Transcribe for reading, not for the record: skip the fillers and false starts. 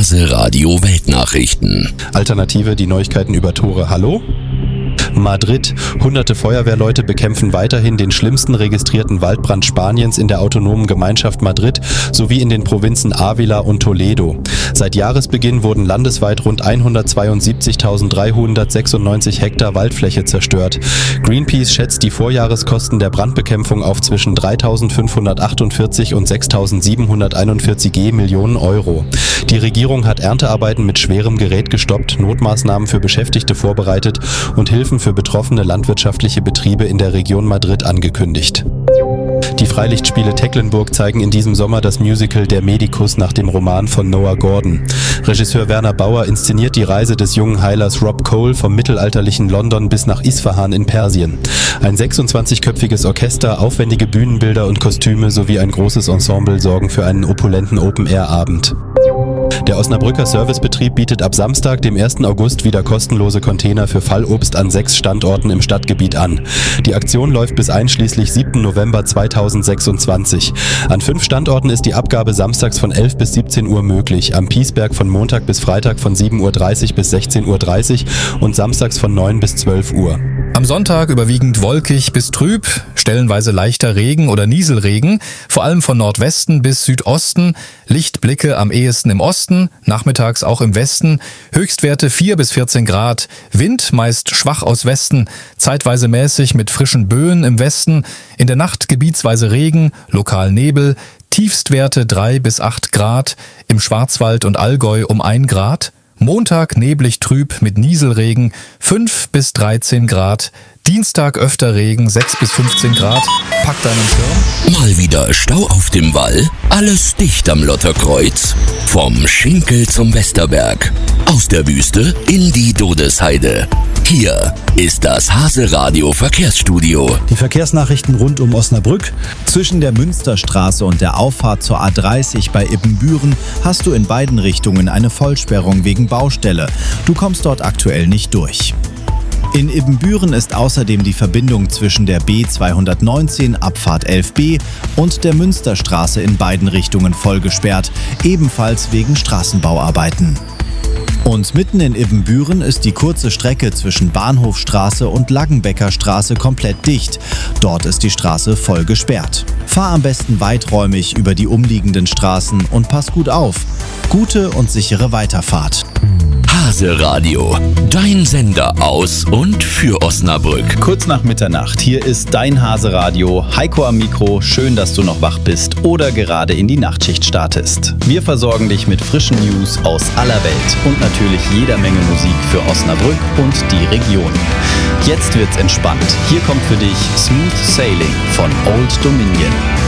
Hase Radio Weltnachrichten. Alternative, die Neuigkeiten über Tore. Hallo? Madrid. Hunderte Feuerwehrleute bekämpfen weiterhin den schlimmsten registrierten Waldbrand Spaniens in der autonomen Gemeinschaft Madrid sowie in den Provinzen Ávila und Toledo. Seit Jahresbeginn wurden landesweit rund 172.396 Hektar Waldfläche zerstört. Greenpeace schätzt die Vorjahreskosten der Brandbekämpfung auf zwischen 3.548 und 6.741 Millionen Euro. Die Regierung hat Erntearbeiten mit schwerem Gerät gestoppt, Notmaßnahmen für Beschäftigte vorbereitet und Hilfen für betroffene landwirtschaftliche Betriebe in der Region Madrid angekündigt. Die Freilichtspiele Tecklenburg zeigen in diesem Sommer das Musical Der Medikus nach dem Roman von Noah Gordon. Regisseur Werner Bauer inszeniert die Reise des jungen Heilers Rob Cole vom mittelalterlichen London bis nach Isfahan in Persien. Ein 26-köpfiges Orchester, aufwendige Bühnenbilder und Kostüme sowie ein großes Ensemble sorgen für einen opulenten Open-Air-Abend. Der Osnabrücker Servicebetrieb bietet ab Samstag, dem 1. August, wieder kostenlose Container für Fallobst an 6 Standorten im Stadtgebiet an. Die Aktion läuft bis einschließlich 7. November 2026. An 5 Standorten ist die Abgabe samstags von 11 bis 17 Uhr möglich, am Piesberg von Montag bis Freitag von 7.30 Uhr bis 16.30 Uhr und samstags von 9 bis 12 Uhr. Am Sonntag überwiegend wolkig bis trüb, stellenweise leichter Regen oder Nieselregen, vor allem von Nordwesten bis Südosten, Lichtblicke am ehesten im Osten, nachmittags auch im Westen, Höchstwerte 4 bis 14 Grad, Wind meist schwach aus Westen, zeitweise mäßig mit frischen Böen im Westen, in der Nacht gebietsweise Regen, lokal Nebel, Tiefstwerte 3 bis 8 Grad, im Schwarzwald und Allgäu um 1 Grad, Montag neblig trüb mit Nieselregen 5 bis 13 Grad. Dienstag öfter Regen 6 bis 15 Grad. Pack deinen Schirm. Mal wieder Stau auf dem Wall. Alles dicht am Lotterkreuz. Vom Schinkel zum Westerberg. Aus der Wüste in die Dodesheide. Hier ist das Hase Radio Verkehrsstudio. Die Verkehrsnachrichten rund um Osnabrück. Zwischen der Münsterstraße und der Auffahrt zur A30 bei Ibbenbüren hast du in beiden Richtungen eine Vollsperrung wegen Baustelle. Du kommst dort aktuell nicht durch. In Ibbenbüren ist außerdem die Verbindung zwischen der B219 Abfahrt 11b und der Münsterstraße in beiden Richtungen voll gesperrt, ebenfalls wegen Straßenbauarbeiten. Und mitten in Ibbenbüren ist die kurze Strecke zwischen Bahnhofstraße und Laggenbecker Straße komplett dicht. Dort ist die Straße voll gesperrt. Fahr am besten weiträumig über die umliegenden Straßen und pass gut auf. Gute und sichere Weiterfahrt. Hase Radio, dein Sender aus und für Osnabrück. Kurz nach Mitternacht, hier ist dein Hase Radio. Heiko am Mikro, schön, dass du noch wach bist oder gerade in die Nachtschicht startest. Wir versorgen dich mit frischen News aus aller Welt und natürlich jeder Menge Musik für Osnabrück und die Region. Jetzt wird's entspannt. Hier kommt für dich Smooth Sailing von Old Dominion.